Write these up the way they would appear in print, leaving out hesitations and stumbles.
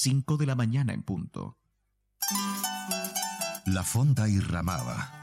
5 de la mañana en punto. La fonda y ramada.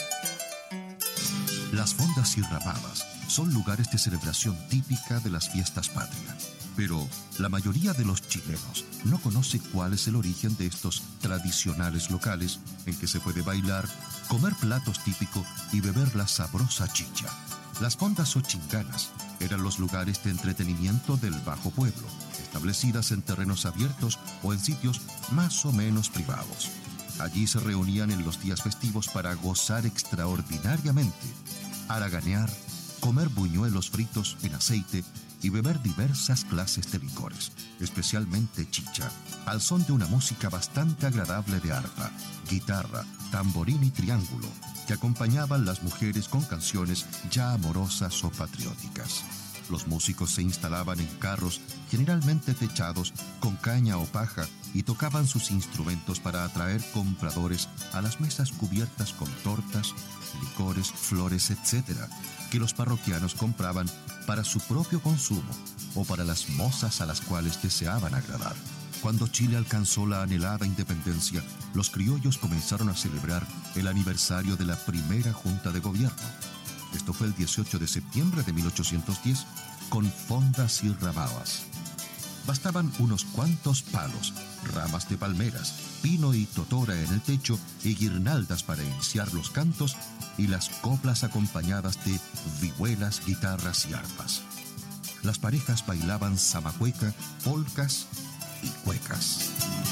Las fondas y ramadas son lugares de celebración típica de las fiestas patrias. Pero la mayoría de los chilenos no conoce cuál es el origen de estos tradicionales locales en que se puede bailar, comer platos típicos y beber la sabrosa chicha. Las fondas o chinganas eran los lugares de entretenimiento del Bajo Pueblo, establecidas en terrenos abiertos o en sitios más o menos privados. Allí se reunían en los días festivos para gozar extraordinariamente, haraganear, comer buñuelos fritos en aceite y beber diversas clases de licores, especialmente chicha, al son de una música bastante agradable de arpa, guitarra, tamborín y triángulo, que acompañaban las mujeres con canciones ya amorosas o patrióticas. Los músicos se instalaban en carros, generalmente techados, con caña o paja, y tocaban sus instrumentos para atraer compradores a las mesas cubiertas con tortas, licores, flores, etc., que los parroquianos compraban para su propio consumo o para las mozas a las cuales deseaban agradar. Cuando Chile alcanzó la anhelada independencia, los criollos comenzaron a celebrar el aniversario de la primera junta de gobierno. Esto fue el 18 de septiembre de 1810, con fondas y ramadas. Bastaban unos cuantos palos, ramas de palmeras, pino y totora en el techo y guirnaldas para iniciar los cantos y las coplas acompañadas de vihuelas, guitarras y arpas. Las parejas bailaban zamacueca, polcas y cuecas.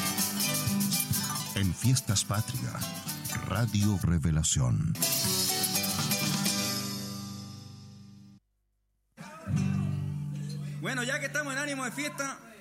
En Fiestas Patrias, Radio Revelación. Bueno, ya que estamos en ánimo de fiesta,